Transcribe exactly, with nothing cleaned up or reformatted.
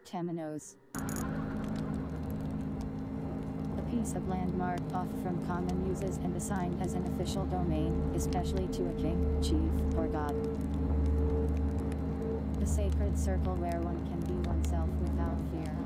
Temenos. A piece of land marked off from common uses and assigned as an official domain, especially to a king, chief, or god. The sacred circle where one can be oneself without fear.